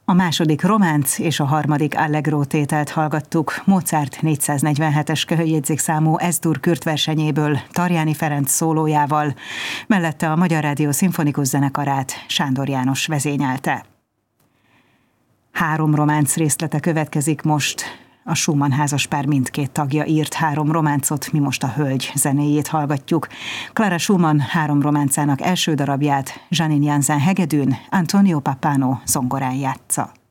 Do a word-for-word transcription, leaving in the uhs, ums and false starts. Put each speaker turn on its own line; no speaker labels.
A második románc és a harmadik allegro tételt hallgattuk Mozart négyszáznegyvenhetes köhögjegyzékszámú Es-dur Kürt versenyéből Tarjáni Ferenc szólójával, mellette a Magyar Rádió szimfonikus zenekarát Sándor János vezényelte. Három románc részlete következik most. A Schumann házaspár mindkét tagja írt három románcot, mi most a Hölgy zenéjét hallgatjuk. Clara Schumann három románcának első darabját Janine Jansen hegedűn, Antonio Pappano zongorán játsza.